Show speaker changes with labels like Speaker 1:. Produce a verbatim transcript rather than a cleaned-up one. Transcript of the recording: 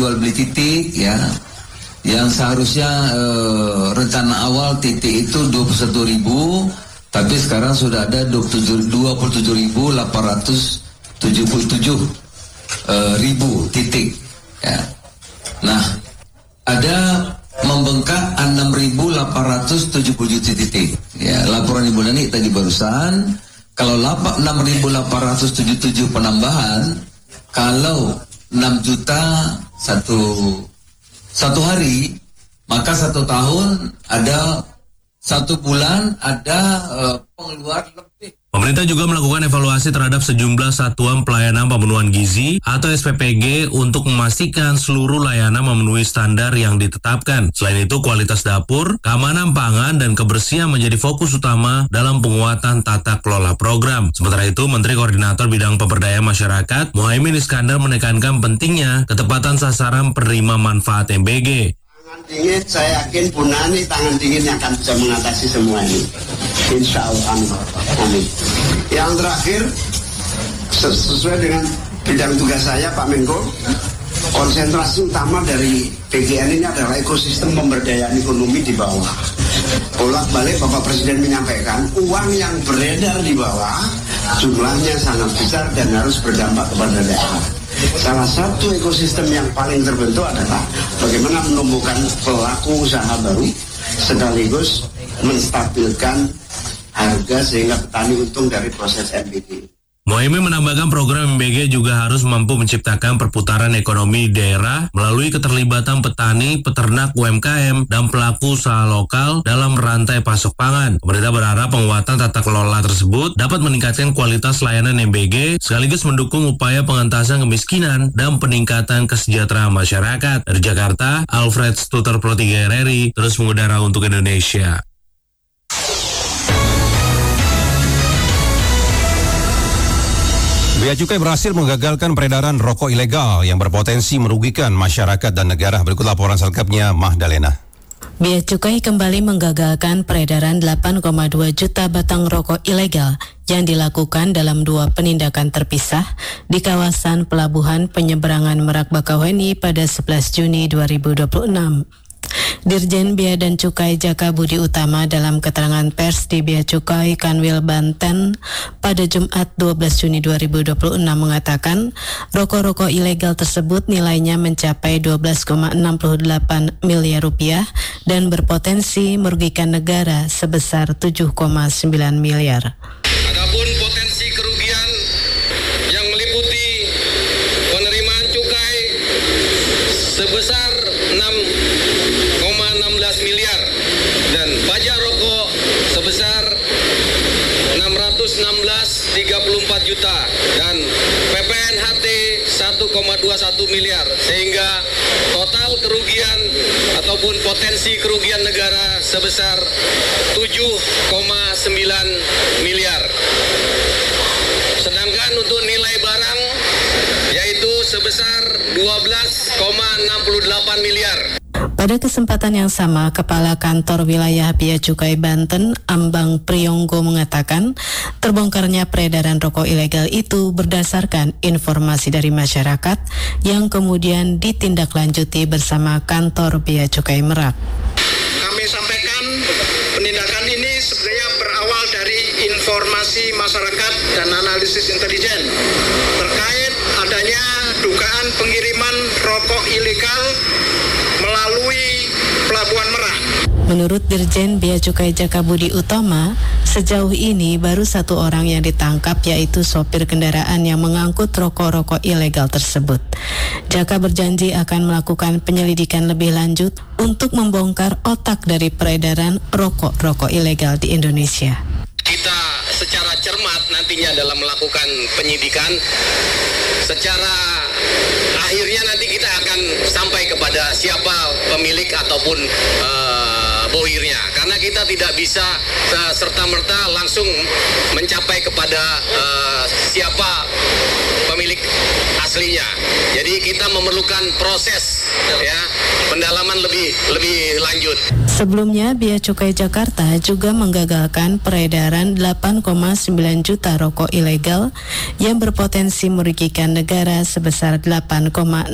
Speaker 1: jual beli titik ya, yang seharusnya eh, rencana awal titik itu dua puluh satu ribu, tapi sekarang sudah ada dua puluh tujuh ribu delapan ratus tujuh puluh tujuh eh, ribu titik ya. Nah, ada membengkak enam ribu delapan ratus tujuh puluh tujuh titik ya, laporan Ibu Nani tadi barusan. Kalau enam ribu delapan ratus tujuh puluh tujuh penambahan, kalau enam juta satu satu hari, maka satu tahun ada satu bulan ada uh, pengeluaran lebih.
Speaker 2: Pemerintah juga melakukan evaluasi terhadap sejumlah satuan pelayanan pemenuhan gizi atau S P P G untuk memastikan seluruh layanan memenuhi standar yang ditetapkan. Selain itu, kualitas dapur, keamanan pangan, dan kebersihan menjadi fokus utama dalam penguatan tata kelola program. Sementara itu, Menteri Koordinator Bidang Pemberdayaan Masyarakat Muhaimin Iskandar menekankan pentingnya ketepatan sasaran penerima manfaat M B G.
Speaker 3: Tangan dingin, saya yakin Bu Nani tangan dingin yang akan bisa mengatasi semua ini. Insya Allah, amin. Yang terakhir, sesuai dengan bidang tugas saya, Pak Menko, konsentrasi utama dari P G N ini adalah ekosistem pemberdayaan ekonomi di bawah. Bolak-balik Bapak Presiden menyampaikan, uang yang beredar di bawah jumlahnya sangat besar dan harus berdampak kepada daerah. Salah satu ekosistem yang paling terbentuk adalah bagaimana menumbuhkan pelaku usaha baru sekaligus menstabilkan harga sehingga petani untung dari proses M B G.
Speaker 2: Muhaimin menambahkan program M B G juga harus mampu menciptakan perputaran ekonomi daerah melalui keterlibatan petani, peternak, U M K M, dan pelaku usaha lokal dalam rantai pasok pangan. Pemerintah berharap penguatan tata kelola tersebut dapat meningkatkan kualitas layanan M B G sekaligus mendukung upaya pengentasan kemiskinan dan peningkatan kesejahteraan masyarakat. Dari Jakarta, Alfred Stuter Pro tiga R R I terus mengudara untuk Indonesia.
Speaker 4: Bea Cukai berhasil menggagalkan peredaran rokok ilegal yang berpotensi merugikan masyarakat dan negara. Berikut laporan selengkapnya Mahdalena.
Speaker 5: Bea Cukai kembali menggagalkan peredaran delapan koma dua juta batang rokok ilegal yang dilakukan dalam dua penindakan terpisah di kawasan Pelabuhan Penyeberangan Merak Bakauheni pada sebelas Juni dua ribu dua puluh enam. Dirjen Bea dan Cukai Jaka Budi Utama dalam keterangan pers di Bea Cukai Kanwil Banten pada Jumat dua belas Juni dua ribu dua puluh enam mengatakan rokok-rokok ilegal tersebut nilainya mencapai dua belas koma enam delapan miliar rupiah dan berpotensi merugikan negara sebesar tujuh koma sembilan miliar.
Speaker 6: Adapun potensi kerugian yang meliputi penerimaan cukai sebesar enam koma enam belas miliar dan pajak rokok sebesar enam ratus enam belas koma tiga puluh empat juta dan P P N H T satu koma dua satu miliar, sehingga total kerugian ataupun potensi kerugian negara sebesar tujuh koma sembilan miliar. Sedangkan untuk nilai barang yaitu sebesar dua belas koma enam delapan miliar.
Speaker 5: Pada kesempatan yang sama, Kepala Kantor Wilayah Bea Cukai Banten, Ambang Priyonggo mengatakan, terbongkarnya peredaran rokok ilegal itu berdasarkan informasi dari masyarakat yang kemudian ditindaklanjuti bersama Kantor Bea Cukai Merak.
Speaker 3: Kami sampaikan penindakan ini sebenarnya berawal dari informasi masyarakat dan analisis intelijen terkait adanya dugaan pengiriman rokok ilegal melalui Pelabuhan Merak.
Speaker 5: Menurut Dirjen Bea Cukai Jaka Budi Utama, sejauh ini baru satu orang yang ditangkap, yaitu sopir kendaraan yang mengangkut rokok-rokok ilegal tersebut. Jaka berjanji akan melakukan penyelidikan lebih lanjut untuk membongkar otak dari peredaran rokok-rokok ilegal di Indonesia.
Speaker 6: Kita secara cermat nantinya dalam melakukan penyidikan, secara akhirnya nanti kita akan sampai kepada siapa pemilik ataupun uh, bohirnya, karena kita tidak bisa uh, serta-merta langsung mencapai kepada uh, siapa pemilik aslinya. Jadi kita memerlukan proses ya pendalaman lebih lebih lanjut.
Speaker 5: Sebelumnya, Bea Cukai Jakarta juga menggagalkan peredaran delapan koma sembilan juta rokok ilegal yang berpotensi merugikan negara sebesar delapan koma